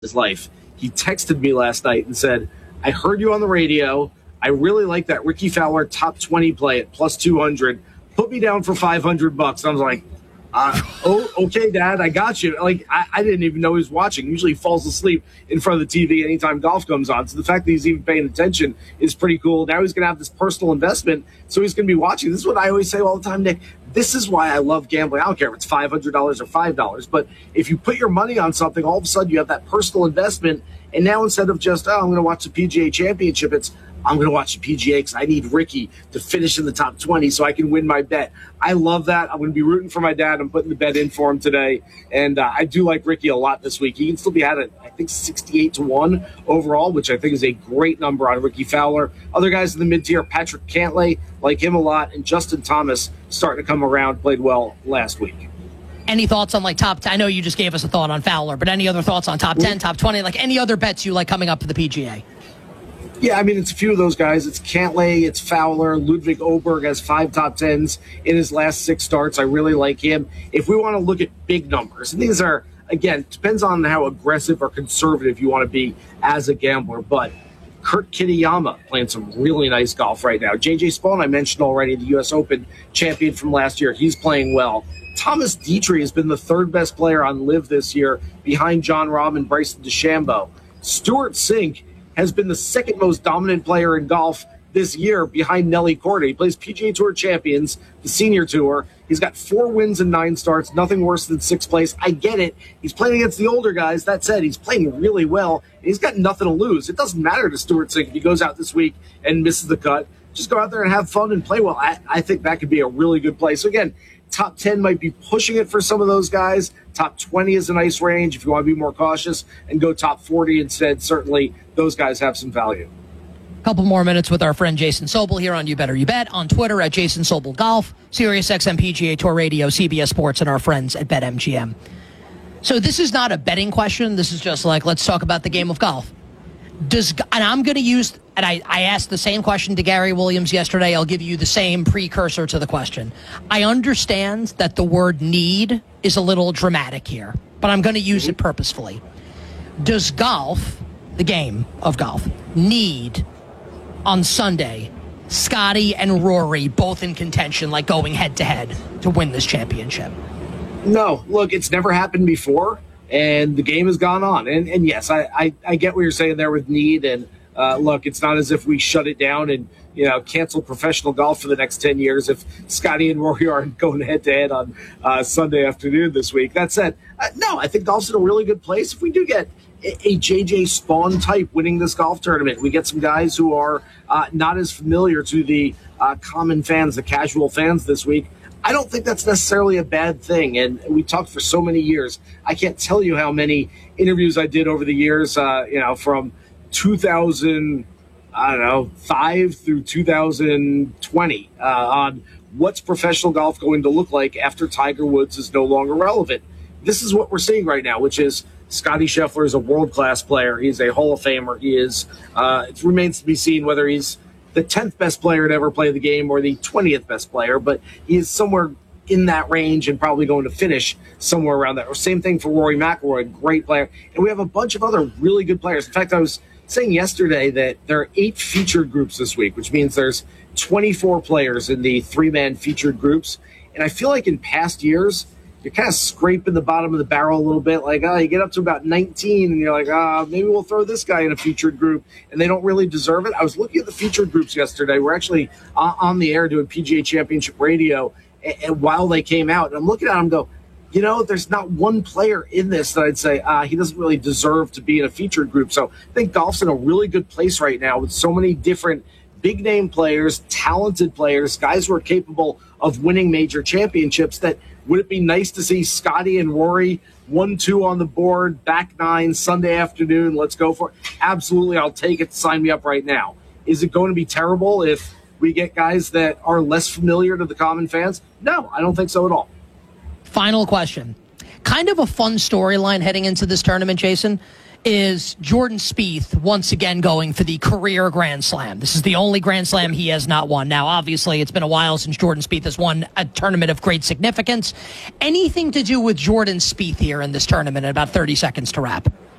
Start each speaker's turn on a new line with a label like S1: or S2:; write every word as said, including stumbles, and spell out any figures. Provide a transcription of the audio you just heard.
S1: his life. He texted me last night and said, I heard you on the radio. I really like that Ricky Fowler top twenty play at plus two hundred. Put me down for five hundred bucks. And I was like, uh, oh, okay, Dad, I got you. Like, I, I didn't even know he was watching. Usually he falls asleep in front of the T V anytime golf comes on. So the fact that he's even paying attention is pretty cool. Now he's going to have this personal investment, so he's going to be watching. This is what I always say all the time, Nick. This is why I love gambling. I don't care if it's five hundred dollars or five dollars. But if you put your money on something, all of a sudden you have that personal investment. And now instead of just, oh, I'm going to watch the P G A Championship, it's, I'm going to watch the P G A because I need Ricky to finish in the top twenty so I can win my bet. I love that. I'm going to be rooting for my dad. I'm putting the bet in for him today. And uh, I do like Ricky a lot this week. He can still be at, a, I think, sixty-eight to one overall, which I think is a great number on Ricky Fowler. Other guys in the mid-tier, Patrick Cantlay, like him a lot. And Justin Thomas starting to come around, played well last week.
S2: Any thoughts on, like, top ten? I know you just gave us a thought on Fowler, but any other thoughts on top ten, top twenty, like any other bets you like coming up for the P G A?
S1: Yeah, I mean, it's a few of those guys. It's Cantlay, it's Fowler. Ludwig Oberg has five top tens in his last six starts. I really like him. If we want to look at big numbers, and these are, again, depends on how aggressive or conservative you want to be as a gambler, but Kurt Kitayama playing some really nice golf right now. J J Spaun, I mentioned already, the U S Open champion from last year. He's playing well. Thomas Dietrich has been the third best player on LIV this year behind Jon Rahm and Bryson DeChambeau. Stuart Sink has been the second most dominant player in golf this year behind Nelly Korda. He plays P G A Tour Champions, the Senior Tour. He's got four wins and nine starts, nothing worse than sixth place. I get it. He's playing against the older guys. That said, he's playing really well. And he's got nothing to lose. It doesn't matter to Stuart Sink if he goes out this week and misses the cut. Just go out there and have fun and play well. I, I think that could be a really good play. So again, top ten might be pushing it for some of those guys. Top twenty is a nice range if you want to be more cautious and go top forty instead. Certainly, those guys have some value.
S2: A couple more minutes with our friend Jason Sobel here on You Better You Bet, on Twitter at Jason Sobel Golf, SiriusXM P G A Tour Radio, C B S Sports, and our friends at BetMGM. So this is not a betting question. This is just like, let's talk about the game of golf. Does and I'm going to use, and I, I asked the same question to Gary Williams yesterday. I'll give you the same precursor to the question. I understand that the word need is a little dramatic here, but I'm going to use it purposefully. Does golf, the game of golf, need on Sunday Scotty and Rory both in contention, like going head to head to win this championship?
S1: No, look, it's never happened before. And the game has gone on. And, and yes, I, I, I get what you're saying there with need. And uh, look, it's not as if we shut it down and, you know, cancel professional golf for the next ten years if Scotty and Rory aren't going head-to-head on uh, Sunday afternoon this week. That said, uh, no, I think golf's in a really good place. If we do get a, a J J Spaun type winning this golf tournament, we get some guys who are uh, not as familiar to the uh, common fans, the casual fans this week, I don't think that's necessarily a bad thing. And we talked for so many years. I can't tell you how many interviews I did over the years, uh, you know, from two thousand, I don't know, five through two thousand twenty uh, on what's professional golf going to look like after Tiger Woods is no longer relevant. This is what we're seeing right now, which is Scotty Scheffler is a world-class player. He's a Hall of Famer. He is, uh, it remains to be seen whether he's the tenth best player to ever play the game or the twentieth best player, but he is somewhere in that range and probably going to finish somewhere around that. Or same thing for Rory McIlroy, great player. And we have a bunch of other really good players. In fact, I was saying yesterday that there are eight featured groups this week, which means there's twenty-four players in the three-man featured groups. And I feel like in past years, you're kind of scraping the bottom of the barrel a little bit. Like, oh, you get up to about nineteen, and you're like, ah, oh, maybe we'll throw this guy in a featured group, and they don't really deserve it. I was looking at the featured groups yesterday. We're actually on the air doing P G A Championship Radio, and while they came out, and I'm looking at them and go, you know, there's not one player in this that I'd say, ah, he doesn't really deserve to be in a featured group. So I think golf's in a really good place right now with so many different big-name players, talented players, guys who are capable of winning major championships. That would it be nice to see Scotty and Rory one two on the board, back nine, Sunday afternoon, let's go for it? Absolutely, I'll take it. Sign me up right now. Is it going to be terrible if we get guys that are less familiar to the common fans? No, I don't think so at all.
S2: Final question. Kind of a fun storyline heading into this tournament, Jason, is Jordan Spieth once again going for the career Grand Slam. This is the only Grand Slam he has not won. Now, obviously, it's been a while since Jordan Spieth has won a tournament of great significance. Anything to do with Jordan Spieth here in this tournament in about thirty seconds to wrap?